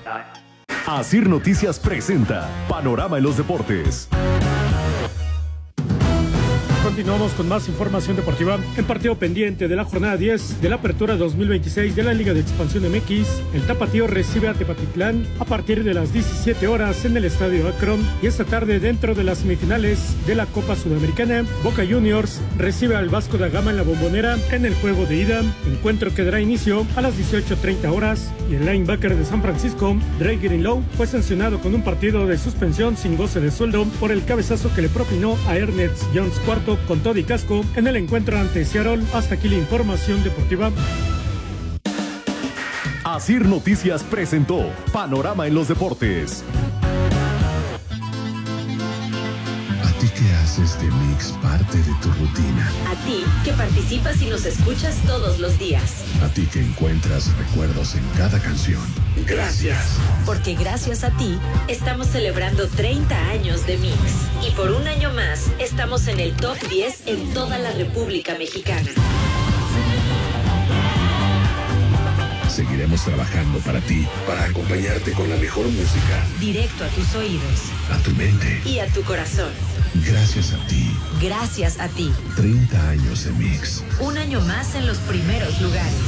Asir Noticias presenta Panorama en los Deportes. Continuamos con más información deportiva. En partido pendiente de la jornada 10 de la Apertura 2026 de la Liga de Expansión MX, el Tapatío recibe a Tepatitlán a partir de las 17 horas en el Estadio Akron, y esta tarde, dentro de las semifinales de la Copa Sudamericana, Boca Juniors recibe al Vasco da Gama en la Bombonera en el juego de ida, encuentro que dará inicio a las 18:30 horas, y el linebacker de San Francisco, Drake Greenlow, fue sancionado con un partido de suspensión sin goce de sueldo por el cabezazo que le propinó a Ernest Jones IV con todo y casco en el encuentro ante Seattle. Hasta aquí la información deportiva. Asir Noticias presentó Panorama en los Deportes. ¿A ti que haces de Mix parte de tu rutina? A ti que participas y nos escuchas todos los días. A ti que encuentras recuerdos en cada canción. Gracias. Porque gracias a ti estamos celebrando 30 años de Mix. Y por un año más estamos en el top 10 en toda la República Mexicana. Seguiremos trabajando para ti, para acompañarte con la mejor música. Directo a tus oídos. A tu mente. Y a tu corazón. Gracias a ti. Gracias a ti. 30 años de Mix. Un año más en los primeros lugares.